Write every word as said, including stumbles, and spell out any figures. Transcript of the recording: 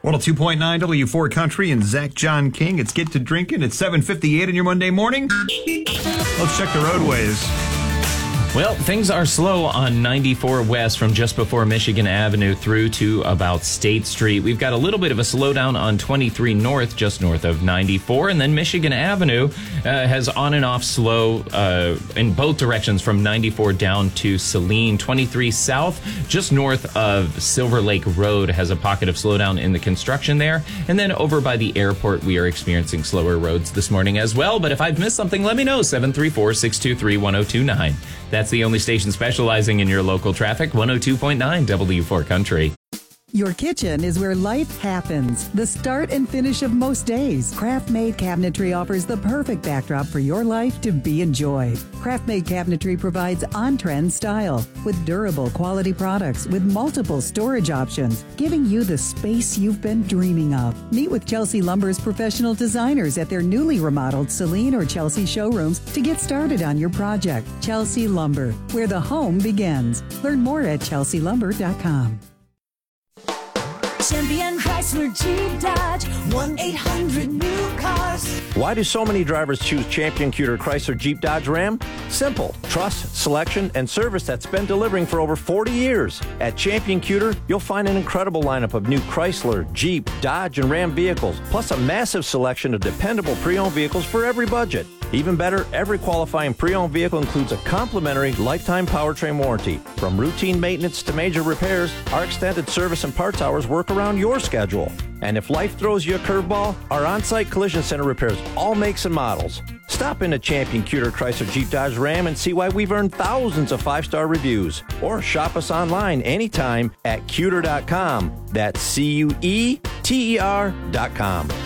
one oh two point nine W four Country and Zach John King. It's Get to Drinking. It's seven fifty-eight on your Monday morning. Let's check the roadways. Well, things are slow on ninety-four West from just before Michigan Avenue through to about State Street. We've got a little bit of a slowdown on twenty-three North, just north of ninety-four. And then Michigan Avenue uh, has on and off slow uh, in both directions from ninety-four down to Saline. twenty-three South, just north of Silver Lake Road, has a pocket of slowdown in the construction there. And then over by the airport, we are experiencing slower roads this morning as well. But if I've missed something, let me know. seven three four, six two three, one oh two nine. That's the only station specializing in your local traffic, one oh two point nine W four Country. Your kitchen is where life happens. The start and finish of most days. Craft-Made Cabinetry offers the perfect backdrop for your life to be enjoyed. Craft-Made Cabinetry provides on-trend style with durable quality products with multiple storage options, giving you the space you've been dreaming of. Meet with Chelsea Lumber's professional designers at their newly remodeled Saline or Chelsea showrooms to get started on your project. Chelsea Lumber, where the home begins. Learn more at chelsea lumber dot com. Champion Chrysler Jeep Dodge, one eight hundred new cars. Why do so many drivers choose Champion Cuter Chrysler Jeep Dodge Ram? Simple. Trust, selection, and service that's been delivering for over forty years. At Champion Cuter, you'll find an incredible lineup of new Chrysler, Jeep, Dodge, and Ram vehicles, plus a massive selection of dependable pre-owned vehicles for every budget. Even better, every qualifying pre-owned vehicle includes a complimentary lifetime powertrain warranty. From routine maintenance to major repairs, our extended service and parts hours work around your schedule. And if life throws you a curveball, our on-site collision center repairs all makes and models. Stop in at Champion Cuter Chrysler Jeep Dodge Ram and see why we've earned thousands of five-star reviews. Or shop us online anytime at cuter dot com. That's C U E T E R dot com.